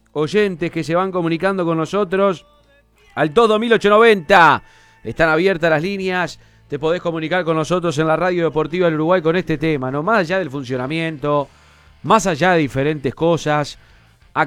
oyentes que se van comunicando con nosotros al 22890. Están abiertas las líneas. Te podés comunicar con nosotros en la Radio Deportiva del Uruguay con este tema, ¿no? Más allá del funcionamiento, más allá de diferentes cosas,